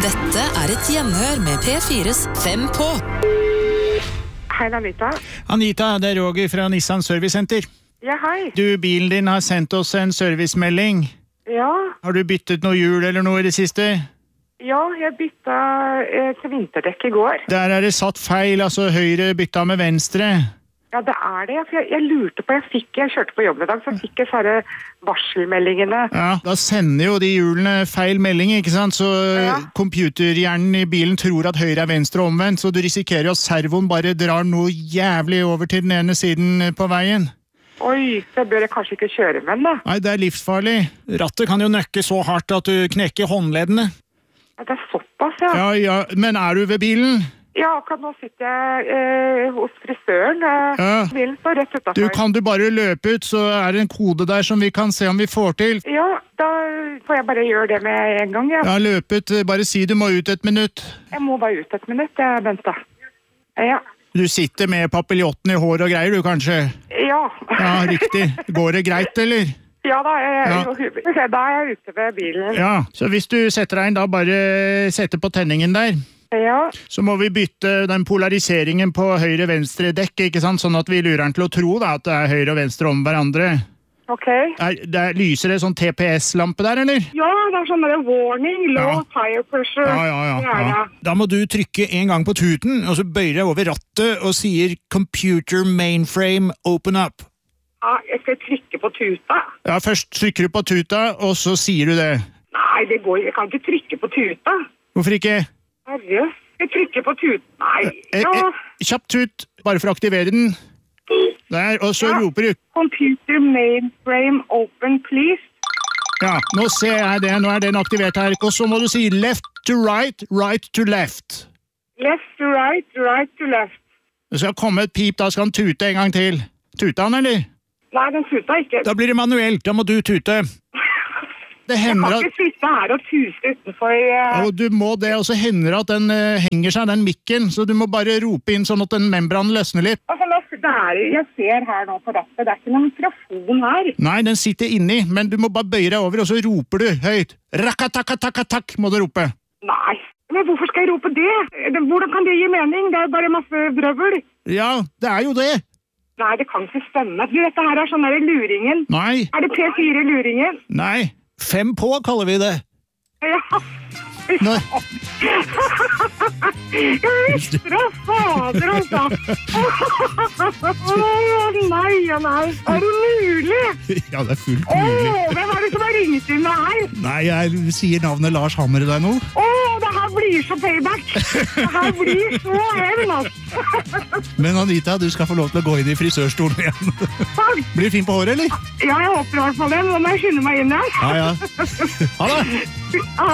Dette et gjenhør med P4's 5 på. Hei, Anita. Anita, det Roger fra Nissan Service Center. Ja, hei. Du, bilen din har sendt oss en servicemelding. Ja. Har du byttet noe hjul eller noe i det siste? Ja, jeg bytta til vinterdekk i går. Der det satt feil, altså høyre bytta med venstre. Ja, det det. For jeg lurte på, jeg kjørte på jobb i dag, så fikk jeg sånne varselmeldingene. Ja, da sender jo de hjulene feil melding, ikke sant? Så computerhjernen i bilen tror at høyre venstre og omvendt, så du risikerer at servoen bare drar noe jævlig over til den ene siden på veien. Oi, så bør jeg kanskje ikke kjøre med den da? Nei, det livsfarlig. Rattet kan jo nøkke så hardt at du knekker håndleddene. Ja, det såpass, ja. Ja, men du ved bilen? Ja, akkurat nå sitter jeg hos frisøren. Bilen står rett utenfor. Kan du bare løpe ut, så det en kode der som vi kan se om vi får til. Ja, da får jeg bare gjøre det med en gang, ja. Ja, løp ut. Bare si du må ut 1 minutt. Jeg må bare ut 1 minutt, Bente. Ja. Du sitter med papiljotten i hår og greier, du kanskje? Ja. Ja, riktig. Går det greit, eller? Ja, da jeg ute ved bilen. Ja, så hvis du setter deg inn, da bare setter på tenningen der. Ja. Så må vi bytte den polariseringen på høyre-venstre dekk, ikke sant? Sånn at vi lurer den til å tro da, at det høyre og venstre om hverandre. Ok. Lyser det sånn TPS-lampe der, eller? Ja, det sånn warning, low tire pressure. Ja. Da må du trykke en gang på tuten, og så bøyer jeg over rattet og sier computer mainframe open up. Ja, jeg skal trykke på tuta. Ja, først trykker du på tuta, og så sier du det. Nei, det går, jeg kan ikke trykke på tuta. Hvorfor ikke? Herre, jeg trykker på tuta. Nei. Kjapp tut, bare for å aktivere den. Der, og så roper du. Computer mainframe open, please. Ja, nå ser jeg det, nå den aktivert her. Og så må du si left to right, right to left. Left to right, right to left. Det skal komme et pip, da skal han tute en gang til. Tuta han, eller? Nei, den tuta ikke. Da blir det manuelt, da må du tute. Det hender jeg kan ikke sitte her og tuse utenfor... Og du må det, og så hender det at den henger seg, den mikken, så du må bare rope inn sånn at den membranen løsner litt. Altså, jeg ser her nå på rattet, det ikke noen mikrofon her. Nei, den sitter inni, men du må bare bøye deg over, og så roper du høyt. Rakatakatakak, må du rope. Nei, men hvorfor skal jeg rope det? Hvordan kan det gi mening? Det bare masse drøvel. Ja, det jo det. Nei, det kan ikke stemme. Dette her sånn der luringen. Nei. Det P4 luringen? Nei. 5 på, kaller vi det. Ja. Nei. Jeg visste det, fader, altså. Nei. Det mulig? Ja, det fullt mulig. Hvem det som har ringt inn med her? Nei, jeg sier navnet Lars Hammer til deg nå. Det her blir så payback. Det her blir så hevn, altså. Men Anita, du skal få lov til å gå inn i frisørstolen igjen. Takk. Blir du fin på håret, eller? Ja, jeg håper i hvert fall det. Nå må jeg skynde meg inn her. Ja. Ha det.